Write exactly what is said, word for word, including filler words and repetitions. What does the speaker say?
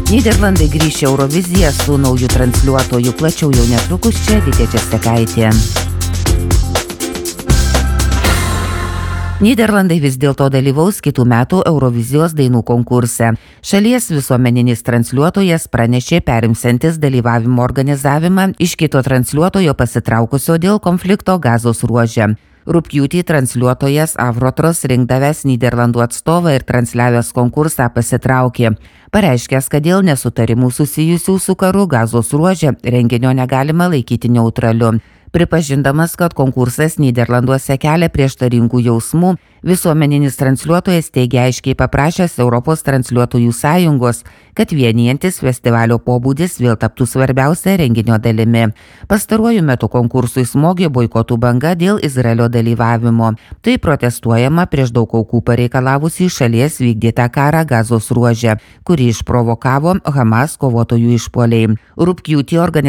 Nyderlandai grįš į Euroviziją su nauju transliuotoju, plačiau jau netrukus, čia Lidija Česnekaitė. Nyderlandai vis dėlto dalyvaus kitų metų Eurovizijos dainų konkurse. Šalies visuomeninis transliuotojas pranešė perimsiantis dalyvavimo organizavimą iš kito transliuotojo pasitraukusio dėl konflikto Gazos ruože. Rugpjūtį transliuotojas Avrotros, rinkdavęs Nyderlandų atstovą ir transliavęs konkursą, pasitraukė. Pareiškęs, kad dėl nesutarimų susijusių su karu Gazos ruože renginio negalima laikyti neutraliu. Pripažindamas, kad konkursas Nyderlanduose kelia prieštaringų jausmų, visuomeninis transliuotojas teigia aiškiai paprašęs Europos transliuotojų sąjungos, kad vienijantis festivalio pobūdis vėl taptų svarbiausia renginio dalimi. Pastaruoju metu konkursui smogė boikotų banga dėl Izraelio dalyvavimo. Tai protestuojama prieš daug aukų pareikalavusį šalies vykdytą karą Gazos ruože, kurį išprovokavo Hamas kovotojų išpuoliai. Rugpjūtį organizacija